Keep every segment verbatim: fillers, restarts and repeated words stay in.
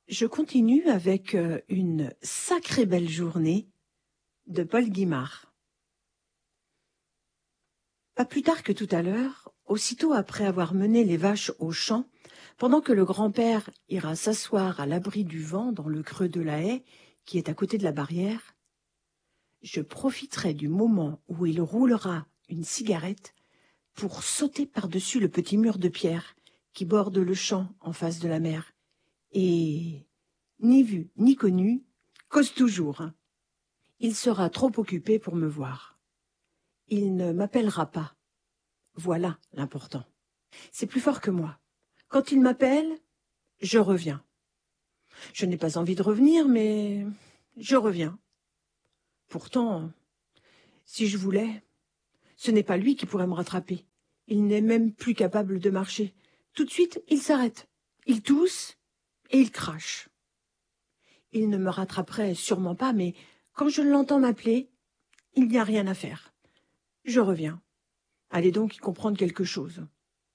Je continue avec euh, une sacrée belle journée de Paul Guimard. Pas plus tard que tout à l'heure, aussitôt après avoir mené les vaches au champ, pendant que le grand-père ira s'asseoir à l'abri du vent dans le creux de la haie qui est à côté de la barrière, je profiterai du moment où il roulera une cigarette pour sauter par-dessus le petit mur de pierre qui borde le champ en face de la mer. Et, ni vu ni connu, cause toujours. Il sera trop occupé pour me voir. Il ne m'appellera pas. Voilà l'important. C'est plus fort que moi. Quand il m'appelle, je reviens. Je n'ai pas envie de revenir, mais je reviens. Pourtant, si je voulais, ce n'est pas lui qui pourrait me rattraper. Il n'est même plus capable de marcher. Tout de suite, il s'arrête. Il tousse et il crache. Il ne me rattraperait sûrement pas, mais quand je l'entends m'appeler, il n'y a rien à faire. Je reviens. Allez donc y comprendre quelque chose.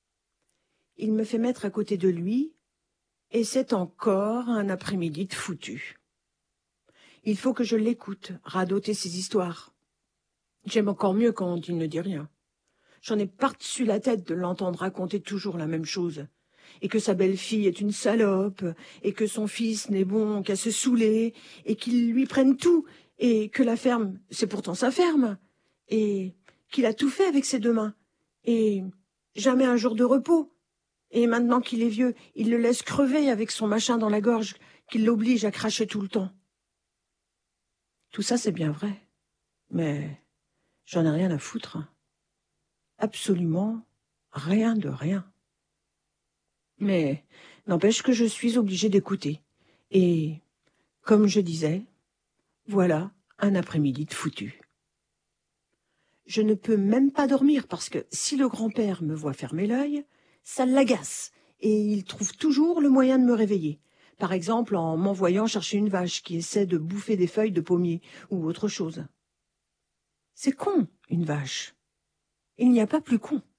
Il me fait mettre à côté de lui, et c'est encore un après-midi de foutu. Il faut que je l'écoute radoter ses histoires. J'aime encore mieux quand il ne dit rien. J'en ai par-dessus la tête de l'entendre raconter toujours la même chose, et que sa belle-fille est une salope, et que son fils n'est bon qu'à se saouler, et qu'il lui prenne tout, et que la ferme, c'est pourtant sa ferme, et qu'il a tout fait avec ses deux mains, et jamais un jour de repos. Et maintenant qu'il est vieux, il le laisse crever avec son machin dans la gorge, qu'il l'oblige à cracher tout le temps. Tout ça, c'est bien vrai, mais j'en ai rien à foutre. Absolument rien de rien. Mais n'empêche que je suis obligée d'écouter. Et, comme je disais, voilà un après-midi de foutu. Je ne peux même pas dormir parce que si le grand-père me voit fermer l'œil, ça l'agace et il trouve toujours le moyen de me réveiller. Par exemple en m'envoyant chercher une vache qui essaie de bouffer des feuilles de pommier ou autre chose. C'est con, une vache. Il n'y a pas plus con.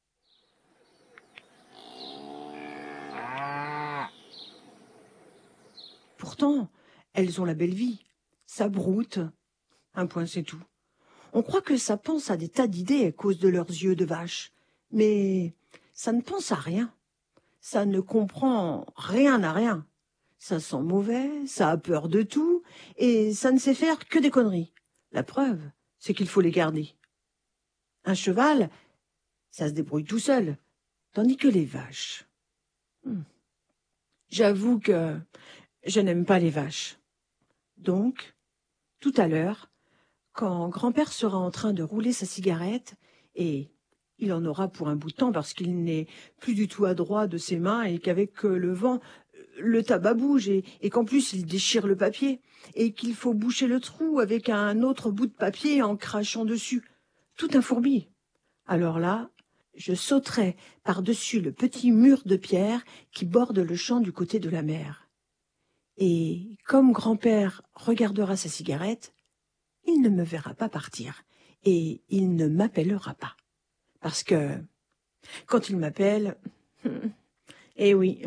Pourtant, elles ont la belle vie. Ça broute. Un point, c'est tout. On croit que ça pense à des tas d'idées à cause de leurs yeux de vache. Mais ça ne pense à rien. Ça ne comprend rien à rien. Ça sent mauvais, ça a peur de tout, et ça ne sait faire que des conneries. La preuve, c'est qu'il faut les garder. Un cheval, ça se débrouille tout seul, tandis que les vaches... Hmm. J'avoue que je n'aime pas les vaches. Donc, tout à l'heure, quand grand-père sera en train de rouler sa cigarette, et il en aura pour un bout de temps parce qu'il n'est plus du tout adroit de ses mains et qu'avec le vent, le tabac bouge et, et qu'en plus il déchire le papier et qu'il faut boucher le trou avec un autre bout de papier en crachant dessus. Tout un fourbi. Alors là, je sauterai par-dessus le petit mur de pierre qui borde le champ du côté de la mer. Et comme grand-père regardera sa cigarette, il ne me verra pas partir et il ne m'appellera pas. Parce que quand il m'appelle, eh oui.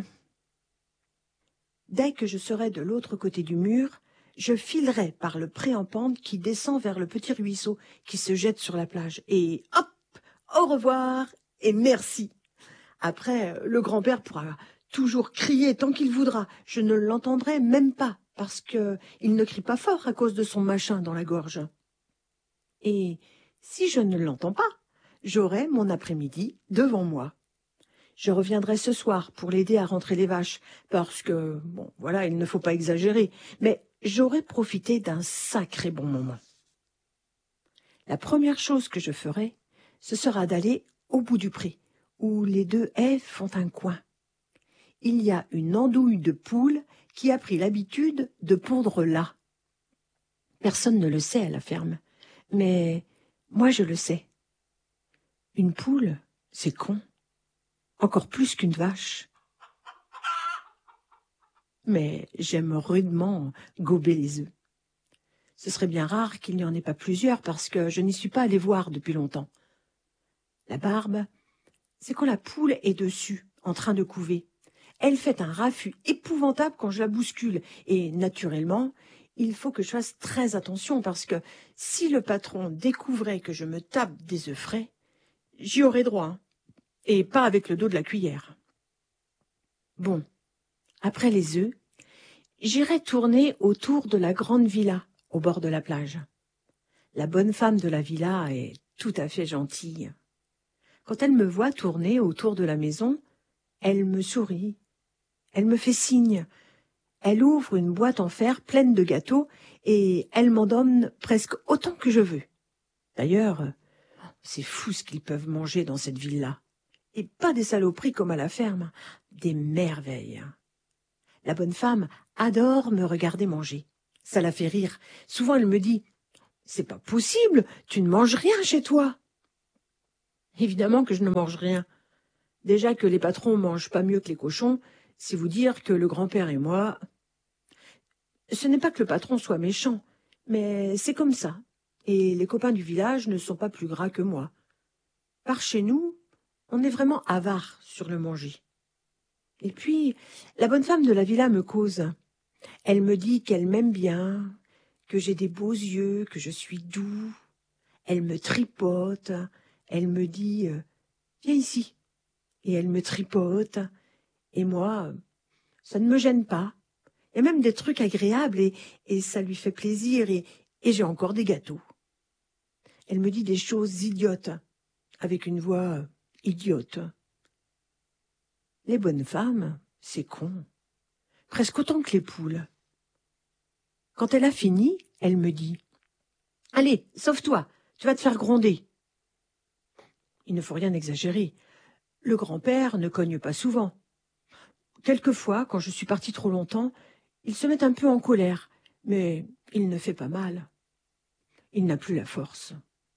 Dès que je serai de l'autre côté du mur, je filerai par le pré en pente qui descend vers le petit ruisseau qui se jette sur la plage. Et hop, au revoir et merci. Après, le grand-père pourra toujours crier tant qu'il voudra. Je ne l'entendrai même pas parce que il ne crie pas fort à cause de son machin dans la gorge. Et si je ne l'entends pas, j'aurai mon après-midi devant moi. Je reviendrai ce soir pour l'aider à rentrer les vaches, parce que, bon, voilà, il ne faut pas exagérer, mais j'aurai profité d'un sacré bon moment. La première chose que je ferai, ce sera d'aller au bout du pré, où les deux haies font un coin. Il y a une andouille de poule qui a pris l'habitude de pondre là. Personne ne le sait à la ferme, mais moi je le sais. Une poule, c'est con. Encore plus qu'une vache. Mais j'aime rudement gober les œufs. Ce serait bien rare qu'il n'y en ait pas plusieurs parce que je n'y suis pas allée voir depuis longtemps. La barbe, c'est quand la poule est dessus, en train de couver. Elle fait un raffut épouvantable quand je la bouscule. Et naturellement, il faut que je fasse très attention parce que si le patron découvrait que je me tape des œufs frais, j'y aurais droit, hein, et pas avec le dos de la cuillère. Bon, après les œufs, j'irai tourner autour de la grande villa au bord de la plage. La bonne femme de la villa est tout à fait gentille. Quand elle me voit tourner autour de la maison, elle me sourit, elle me fait signe, elle ouvre une boîte en fer pleine de gâteaux et elle m'en donne presque autant que je veux. D'ailleurs, c'est fou ce qu'ils peuvent manger dans cette ville-là. Et pas des saloperies comme à la ferme, des merveilles. La bonne femme adore me regarder manger. Ça la fait rire. Souvent elle me dit « C'est pas possible, tu ne manges rien chez toi !» Évidemment que je ne mange rien. Déjà que les patrons mangent pas mieux que les cochons, c'est vous dire que le grand-père et moi... Ce n'est pas que le patron soit méchant, mais c'est comme ça. Et les copains du village ne sont pas plus gras que moi. Par chez nous, on est vraiment avare sur le manger. Et puis, la bonne femme de la villa me cause. Elle me dit qu'elle m'aime bien, que j'ai des beaux yeux, que je suis doux. Elle me tripote. Elle me dit euh, « Viens ici ». Et elle me tripote. Et moi, ça ne me gêne pas. Il y a même des trucs agréables et, et ça lui fait plaisir et, et j'ai encore des gâteaux. Elle me dit des choses idiotes, avec une voix idiote. Les bonnes femmes, c'est con, presque autant que les poules. Quand elle a fini, elle me dit « Allez, sauve-toi, tu vas te faire gronder ». Il ne faut rien exagérer. Le grand-père ne cogne pas souvent. Quelquefois, quand je suis partie trop longtemps, il se met un peu en colère, mais il ne fait pas mal. Il n'a plus la force.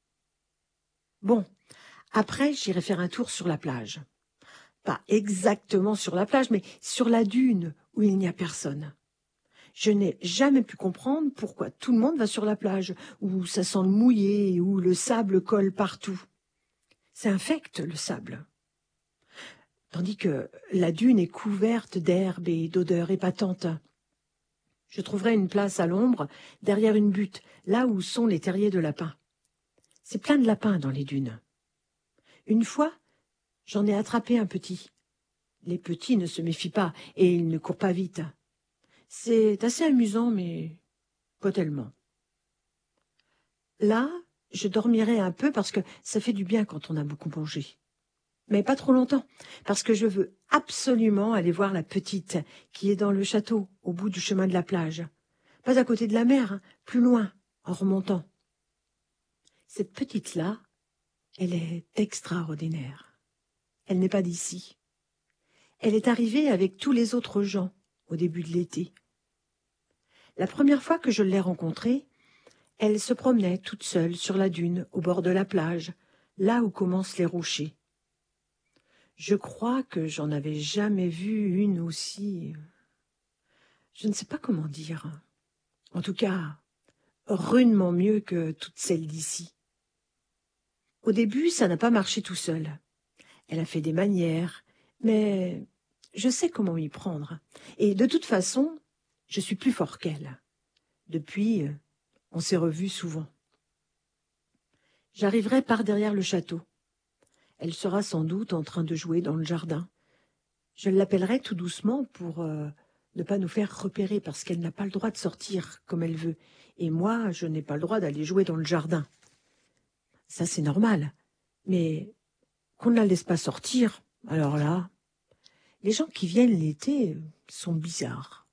Bon, après, j'irai faire un tour sur la plage. Pas exactement sur la plage, mais sur la dune où il n'y a personne. Je n'ai jamais pu comprendre pourquoi tout le monde va sur la plage, où ça sent le mouillé, où le sable colle partout. C'est infect, le sable. Tandis que la dune est couverte d'herbes et d'odeurs épatantes. Je trouverai une place à l'ombre, derrière une butte, là où sont les terriers de lapins. C'est plein de lapins dans les dunes. Une fois, j'en ai attrapé un petit. Les petits ne se méfient pas et ils ne courent pas vite. C'est assez amusant, mais pas tellement. Là, je dormirai un peu parce que ça fait du bien quand on a beaucoup mangé. Mais pas trop longtemps, parce que je veux absolument aller voir la petite qui est dans le château, au bout du chemin de la plage. Pas à côté de la mer, hein, plus loin, en remontant. Cette petite-là, elle est extraordinaire. Elle n'est pas d'ici. Elle est arrivée avec tous les autres gens au début de l'été. La première fois que je l'ai rencontrée, elle se promenait toute seule sur la dune, au bord de la plage, là où commencent les rochers. Je crois que j'en avais jamais vu une aussi... Je ne sais pas comment dire. En tout cas, rudement mieux que toutes celles d'ici. Au début, ça n'a pas marché tout seul. Elle a fait des manières, mais je sais comment m'y prendre. Et de toute façon, je suis plus fort qu'elle. Depuis, on s'est revus souvent. J'arriverai par derrière le château. Elle sera sans doute en train de jouer dans le jardin. Je l'appellerai tout doucement pour euh, ne pas nous faire repérer parce qu'elle n'a pas le droit de sortir comme elle veut. Et moi, je n'ai pas le droit d'aller jouer dans le jardin. Ça, c'est normal. Mais qu'on ne la laisse pas sortir, alors là, les gens qui viennent l'été sont bizarres.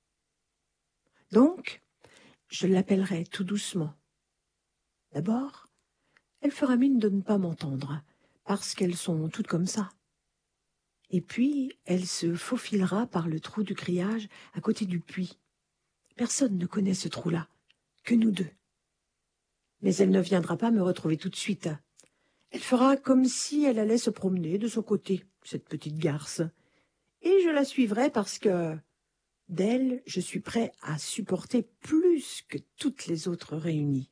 Donc, je l'appellerai tout doucement. D'abord, elle fera mine de ne pas m'entendre, parce qu'elles sont toutes comme ça. Et puis, elle se faufilera par le trou du grillage à côté du puits. Personne ne connaît ce trou-là, que nous deux. Mais elle ne viendra pas me retrouver tout de suite. Elle fera comme si elle allait se promener de son côté, cette petite garce. Et je la suivrai parce que, d'elle, je suis prêt à supporter plus que toutes les autres réunies.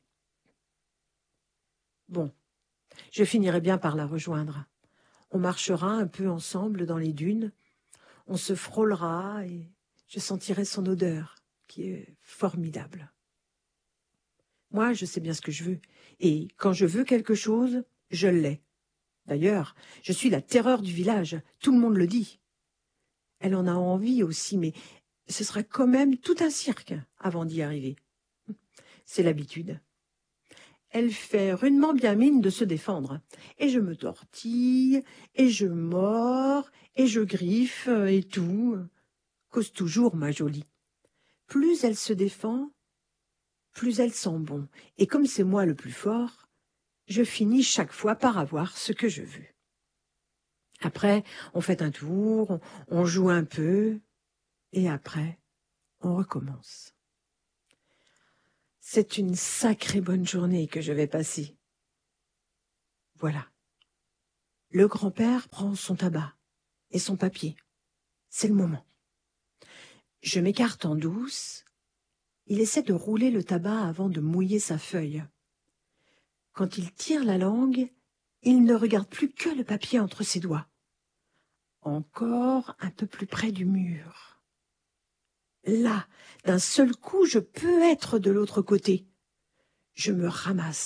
Bon, je finirai bien par la rejoindre. On marchera un peu ensemble dans les dunes. On se frôlera et je sentirai son odeur, qui est formidable. Moi, je sais bien ce que je veux, et quand je veux quelque chose, je l'ai. D'ailleurs, je suis la terreur du village, tout le monde le dit. Elle en a envie aussi, mais ce sera quand même tout un cirque avant d'y arriver. C'est l'habitude. Elle fait rudement bien mine de se défendre, et je me tortille, et je mords, et je griffe, et tout. Cause toujours, ma jolie. Plus elle se défend, plus elle sent bon, et comme c'est moi le plus fort, je finis chaque fois par avoir ce que je veux. Après, on fait un tour, on, on joue un peu, et après, on recommence. C'est une sacrée bonne journée que je vais passer. Voilà. Le grand-père prend son tabac et son papier. C'est le moment. Je m'écarte en douce. Il essaie de rouler le tabac avant de mouiller sa feuille. Quand il tire la langue, il ne regarde plus que le papier entre ses doigts. Encore un peu plus près du mur. Là, d'un seul coup, je peux être de l'autre côté. Je me ramasse